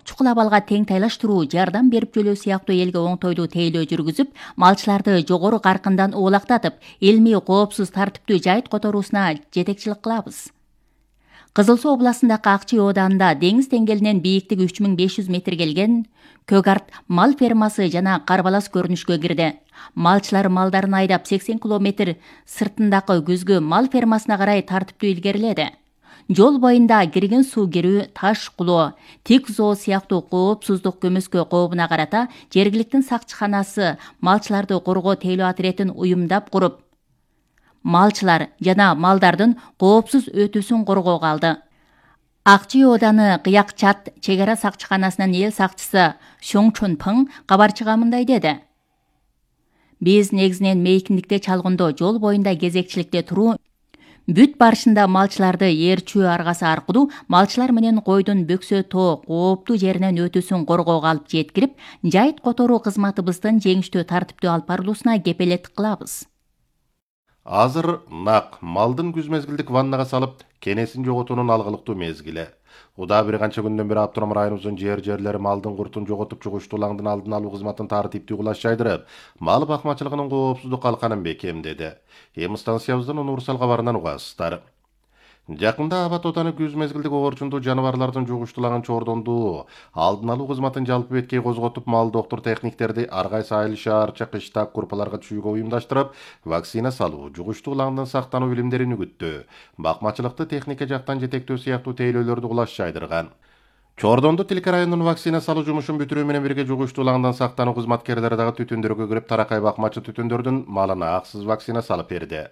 чукул абалга тең тайлаштыруу, жардам берип жөлөө сыяктуу элге оңтойлуу тейлөө жүргүзүп, малчыларды жогору каркындан оолактатып, илмий коопсуз тартиптүү жайыт которуусуна жетекчилик кылабыз. Кызыл Суу областындагы Акчы ооданында деңиз деңгээлинен бийиктиги 3500 метр келген Көгарт мал фермасы жана Карбалас көрүнүшкө кирди. Малчылар малдарын айдап 80 километр сыртындагы күзгү мал фермасына карай тартиптүү илгериледи. Жол боюнда кирген суу кирүү, таш кулоо, тик зоо сыяктуу коопсуздук көмөскө кообуна карата жергиликтин сакчыканасы малчыларды коргоо тейлөө отрядын уюмдап куруп, малчылар жана малдардын коопсуз өтүүсүн коргоого алды. Акчы ооданы Кыяк Чат чек ара сакчыканасынын эл сакчысы Шоң Чон Пың кабарчыга мындай деди. Биз негизинен мейкиндикте чалгындоо, жол боюнда кезекчиликте туруу, бүт барышында малчыларды ээрчүү аргасы аркылуу малчылар менен койдун бөксө тоо кооптуу жеринен өтүүсүн коргоого алып жеткирип, жайыт которуу кызматыбыздын жеңиштүү тартиптүү алып барылуусуна кепелеттик кылабыз. Азыр нак малдын күз мезгилдик ваннага салып, кенесин жоготуунун алгылыктуу мезгили. Уда бир канча күндөн бери Аптурам районубуздун жерлери малдын куртун жоготуп, жугуштуулаңдын алдын алуу кызматын тартиптүү кулаш жайдырып, мал бакмачылыгынын коопсуздук калканын бекемдеди. Эми станциябыздын универсал кабарынан угасыздар. Жакында Абат ооданы күз мезгилдик оорчундуу жаныбарлардын жугуштуулагын чордондуу алдын алуу кызматын жалпы беткей козготуп, мал доктор техниктерди ар кайсы айыл шаарча кышта курпаларга түшүүгө уюмдаштырып, вакцина салуу, жугуштуулаңдын сактануу билимдерин үгүттөө, бакмачылыкты техника жактан жетектөө сыяктуу тейлөөлөрдү кулаш жайдырган. Чордондо Тилке районунун вакцина салуу жумушун бүтүрүү менен бирге жугуштуулаңдан сактануу кызматкерлери дагы түтүндөргө кирип, таракай бакмачы түтүндөрдүн малына аксыз вакцина салып берди.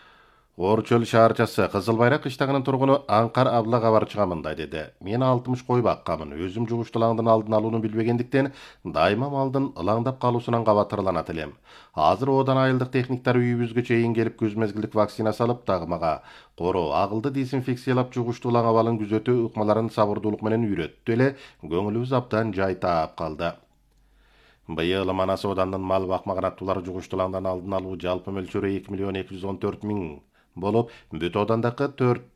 Орчөл шаарчасы Кызыл Байрак кыштагынын тургуну Аңкар Абла кабарчыга мындай деди. Мен 60 кой баккамын. Өзүм жугуштуулаңдын алдын алууну билбегендиктен дайыма малдын ылаңдап калуусунан кабатырланат элем. Азыр оодан айылдык техниктер үйүбүзгө чейин келип күз мезгилдик вакцина салып, дагы мага короо, агылды дезинфекциялап, жугуштуулаң абалын күзөтүү ыкмаларын сабырдуулук менен үйрөттү эле, көңүлүбүз абдан жай таап калды. Быйыл Манас оодандын мал бакмаган аттуулары жугуштуулаңдан алдын алуу жалпы мөлчөрү 2.214.000 болуп, бүт оодандагы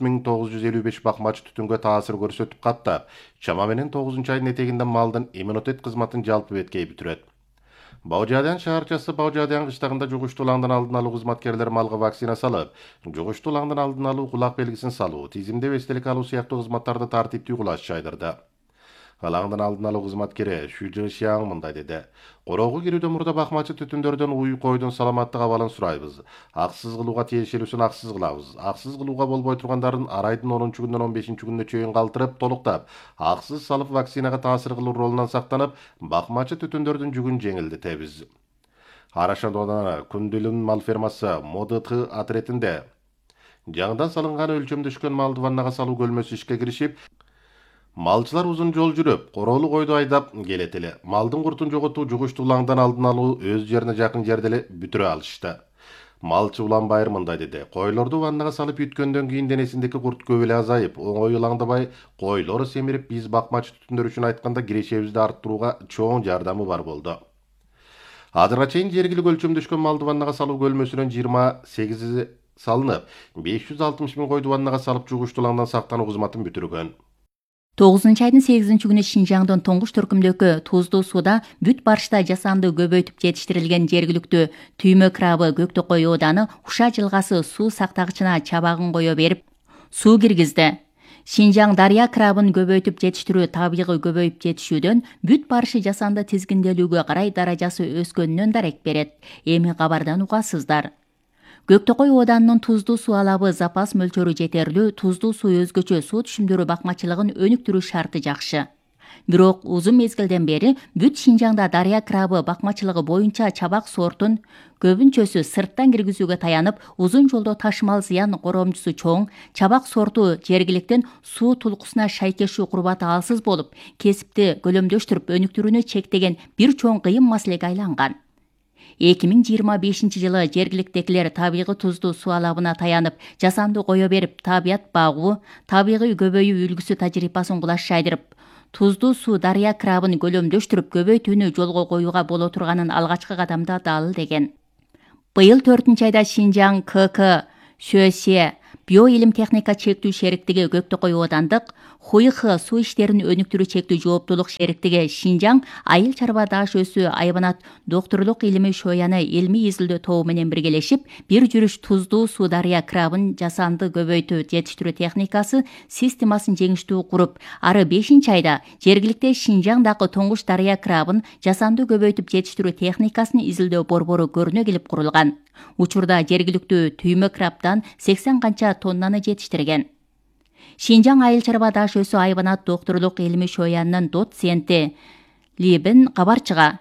4.955 бакмачы түтүнгө таасир көрсөтүп каттап, чама менен 9 айдын этегинде малдын иммунитет кызматын жалпы беткей бүтүрөт. Баужадян шаарчасы Баужадян кыштагында жугуштуулаңдын алдын алуу кызматкерлери малга вакцина салып, жугуштуулаңдын алдын алуу, кулак белгисин салуу, тизимдеп эстелик алуу сыяктуу кызматтарды тартиптүү кулаш жайдырды. Алаңдын алдын алуу кызматкери Шүжө Шияң мындай деди. Короого кирүүдөн мурда бакмачы түтүндөрдөн уй койдун саламаттык абалын сурайбыз. Аксыз кылууга тиешелүүсүн аксыз кылабыз. Аксыз кылууга болбой тургандарын арайдын 10 күндөн 15 күнүнө чейин калтырып, толуктап, аксыз салып вакцинага таасир кылуу ролунан сактанып, бакмачы түтүндөрдүн жүгүн жеңилдетебиз. Арашадооданы Күндүлүн мал фермасы МОДТ отрядында жаңыдан салынган өлчөмдөшкөн малды ваннага салуу көлмөсү ишке киришип, малчылар узун жол жүрүп, короолу койду айдап келет эле. Малдын куртун жоготуу, жугуштуулаңдан алдын алуу өз жерине жакын жерде эле бүтүрө алышты. Малчы Улан Байыр мындай деди. Койлорду ваннага салып үйткөндөн кийин денесиндеки курт көп эле азайып, оңой улаңдабай, койлор семирип, биз бакмачы түтүндөр үчүн айтканда кирешебизди арттырууга чоң жардамы бар болду. Азырга чейин жергилик өлчөмдөшкөн малды ваннага салуу көлмөсүнөн 28 салынып, 560.000 койду ваннага салып, жугуштуулаңдан сактануу кызматын бүтүргөн. 9 айдын 8 күнү Шинжаңдын тоңгуш төркүмдөгү туздуу сууда бүт барышта жасанды көбөйтүп жетиштирилген жергиликтүү түймө крабы Көктөкөй ооданы Уша жылгасы суу сактагычына чабагын кое берип, суу киргизди. Шинжаң дарыя крабын көбөйтүп жетиштирүү табигый көбөйүп жетишүүдөн бүт барышы жасанды тизгинделүүгө карай даражасы өскөнүнөн дарек берет. Эми кабардан угасыздар. Көктөкөй ооданынын туздуу суу алабы запас мөлчөрү жетерлүү, туздуу суу өзгөчө суу түшүмдөрү бакмачылыгын өнүктүрүү шарты жакшы. Бирок узун мезгилден бери бүт Шинжаңда дарыя крабы бакмачылыгы боюнча чабак сортун көбүнчөсү сырттан киргизүүгө таянып, узун жолдо ташымал зыян коромчусу чоң, чабак сорту жергиликтин суу тулкусуна шайкешүү курбаты алсыз болуп, кесипти көлөмдөштүрүп өнүктүрүүнү чектеген бир чоң кыйын маселеге айланган. 2025 жылы жергиликтегилер табигый туздуу суу алабына таянып, жасанды кое берип, табият багуу, табигый көбөйүү үлгүсү тажрыйбасын кулаш жайдырып, туздуу суу дарыя крабын көлөмдөштүрүп, көбөйтүүнү жолго коюуга боло турганын алгачкы кадамда далил деген. Быйыл 4 айда Шинжаң КК, ШС, Био илим техника чектүү шериктиги Көктөкөй оодандык, ХУИХ суу иштерин өнүктүрүү чектүү жооптуулук шериктиги Шинжаң айыл чарба даш өсүү айбанат доктурлук илими шояны илмий изилдөө тобу менен биргелешип, бир жүрүш туздуу суу дарыя крабын жасанды көбөйтүү жетиштирүү техникасы системасын жеңиштүү куруп, ары 5-айда жергиликте Шинжаңдагы тоңуш дарыя крабын жасанды көбөйтүп жетиштирүү техникасын изилдөө борбору көрүнө келип курулган. Учурда жергиликтүү түймө крабдан 80 канча тоннаны жетиштирген. Шинжаң айыл чарба даш өсүү айбанат доктурлук илими шоянынын доценти Либин кабарчыга.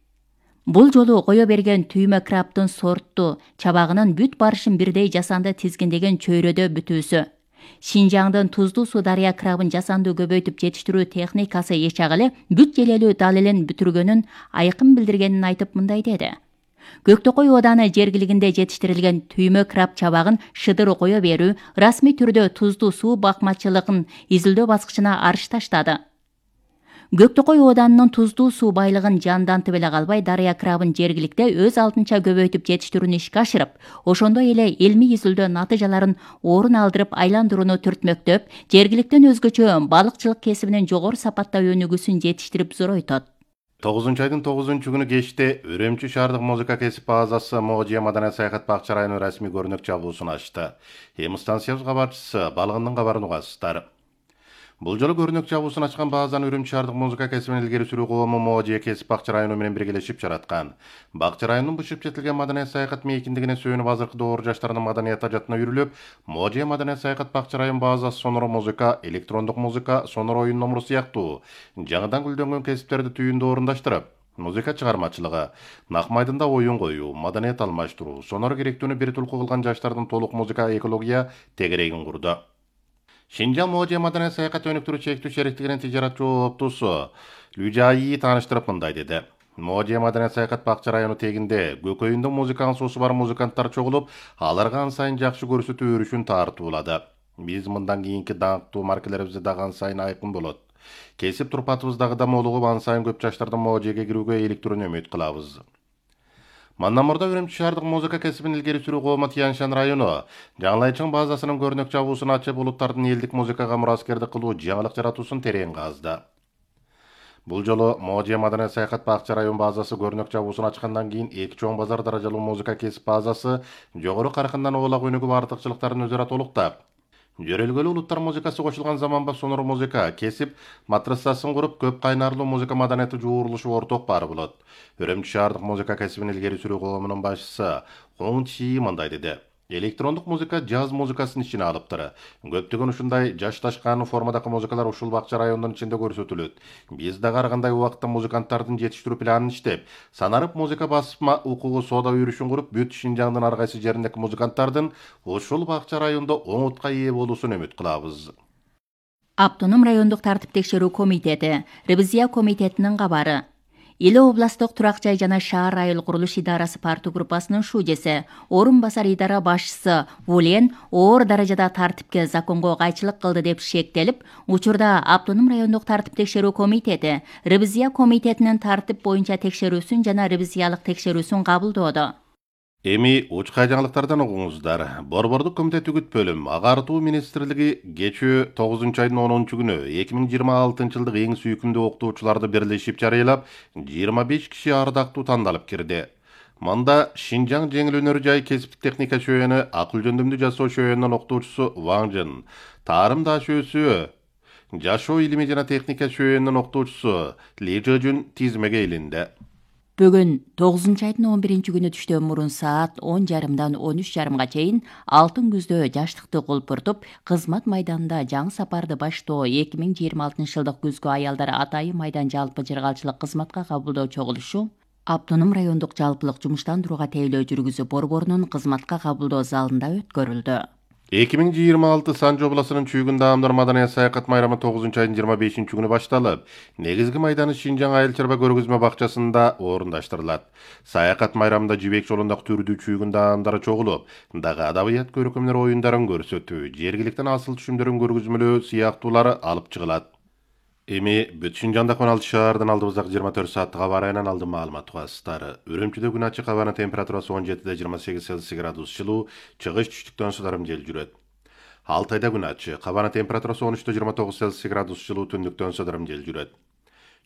Бул жолу кое берген түймө крабдын сортту чабагынын бүт барышын бирдей жасанды тизгиндеген чөйрөдө бүтүүсү. Шинжаңдын туздуу суу дарыя крабын жасанды көбөйтүп жетиштирүү техникасы эчагы бүт желелүү далилин бүтүргөнүн айкын билдиргенин айтып мындай деди. Көктөкөй ооданы жергилигинде жетиштирилген түймө краб чабагын шыдыр кое берүү расмий түрдө туздуу суу бакмачылыгын изилдөө баскычына арыш таштады. Көктөкөй ооданынын туздуу суу байлыгын жандантып эле калбай, дарыя крабын жергиликте өз алдынча көбөйтүп жетиштирүүнү ишке ашырып, ошондой эле илмий изилдөө натыйжаларын орун алдырып айландырууну түртмөктөп, жергиликтен өзгөчө балыкчылык кесибинин жогору сапатта өнүгүүсүн жетиштирип зоройтот. 9-айдын 9-күнү кечте Үрөмчү шаардык музыка кесип базасы Можия маданий саякат бакча районунун расмий көрүнөк жабуусун ачты. Эми станциябыз кабарчысы Балыгындын кабарын угасыздар. Бул жолу көрүнөк жабуусун ачкан базаны Үрөмчү шаардык музыка кесибин илгери сүрүү коому Можия кесип бакча району менен биргелешип жараткан. Бакча районунун бышып жетилген маданий саякат мейкиндигине сөөнүп азыркы доор жаштардын маданият ажатына үйрүлүп, Можия маданий саякат бакча район базасы сонор музыка, электрондук музыка, сонор оюн номуру сыяктуу жаңыдан гүлдөнгөн кесиптерди түйүндө орундаштырып, музыка чыгармачылыгы, нак майдында оюн коюу, маданият алмаштыруу, сонор керектүүнү бир тулку кылган жаштардын толук музыка экология тегерегин курду. Шинжаң Можия маданий саякат өнүктүрүү чектүү шериктигинин тижарат жооптуусу Лүжайи тааныштырып мындай деди. Можия маданий саякат бакча району тегинде көкөйүндө музыканын суусу бар музыканттар чогулуп, аларга ан сайын жакшы көрсөтүү өрүшүн тартуулады. Биз мындан кийинки даңктуу маркелерибизде дагы ан сайын айкын болот. Кесип турпатыбыздагы да молугуп, ан сайын көп жаштардын Можияга кирүүгө иликтүүрүн үмүт кылабыз. Мандан мурда Үрөмчү шаардык музыка кесибин илгери сүрүү коому Тяньшан району Жаңылайчың базасынын көрүнөк жабуусун ачып, улуттардын элдик музыкага мураскердик кылуу жаңылык жаратуусун терең казды. Бул жолу Можия маданий саякат бакча район базасы көрүнөк жабуусун ачкандан кийин эки чоң базар даражалуу музыка кесип базасы жогору каркындан оолак өнүгүп, артыкчылыктарын өзара толуктап, жөрөлгөлүү улуттар музыкасы кошулган заманбап сонор музыка кесип матрассасын куруп, көп кайнарлуу музыка маданияты жуурулушу орток баары болот. Үрөмчү шаардык музыка кесибин илгери сүрүү коомунун башчысы Хун Чи мындай деди. Электрондук музыка жаз музыкасын ичине алыптыр. Көптөгөн ушундай жашташкан формадагы музыкалар ушул бакча районунун ичинде көрсөтүлөт. Биз дагы ар кандай убакытта музыканттардын жетиштирүү планын иштеп, санарып музыка басма укугу соода үйрүшүн куруп, бүт Шинжаңдын ар кайсы жериндеки музыканттардын ушул бакча райондо оң утка ээ болуусун үмүт кылабыз. Автоном райондук тартип текшерүү комитети, ревизия комитетинин кабары. Эле областтык турак жай жана шаар айыл курулуш идарасы парту группасынын шуудеси, орун басар идара башчысы Вулен оор даражада тартипке, законго кайчылык кылды деп шектелип, учурда Автоном райондук тартип текшерүү комитети ревизия комитетинин тартип боюнча текшерүүсүн жана ревизиялык текшерүүсүн кабылдоодо. Эми учкай жаңылыктардан угуңуздар. Борбордук комитет үгүт бөлүм Агартуу министрлиги кечээ 9-айдын 10-күнү 2026 жылдык эң сүйкүмдүү окутуучуларды бирлешип жарыялап, 25 киши ардактуу тандалып кирди. Мында Шинжаң жеңил өнөр жай кесиптик техника шөөнү акыл жөндөмдүү жасоо шөөнүнүн окутуучусу Ваң Жын, Тарым даш өсүү жашоо илими жана техника шөөнүнүн окутуучусу Ли Жөжүн тизмеге илинди. Бүгүн 9-айдын 11-күнү түштөн мурун саат 10:30дан 13:30 чейин Алтын күздө жаштыкты колпуртуп, кызмат майданында жаңы сапарды баштоо 2026 жылдык күзгү аялдар атайын майдан жалпы жыргалчылык кызматка кабылдоо чогулушу Автоном райондук жалпылык жумуштандырууга тейлөө жүргүзүү борборунун кызматка кабылдоо залында өткөрүлдү. 2026 Санжы обласынын чүйгүн даамдар маданий саякат майрамы 9-айдын 25-күнү башталып, негизги майданы Шинжаң айыл чарба көргөзмө бакчасында орундаштырылат. Саякат майрамында жибек жолундагы түрдүү чүйгүн даамдары чогулуп, дагы адабият көркөмдөр оюндарын көрсөтүү, жергиликтен асыл түшүмдөрүн көргөзмөлөө сыяктуулары алып чыгылат. Эми бүт Шинжаңдагы 16 шаардан алдыбыздагы 24 сааттык аба ырайынан алдын маалымат угасыздар. Үрөмчүдө күн ачык, абанын температурасы 17-28 Цельсий градус жылуу, чыгыш түштүктөн сударым жел жүрөт. Алтайда күн ачы. Кабана температурасы 13-29 Цельсий градус жылуу түндүктөн сыдырым жел жүрөт.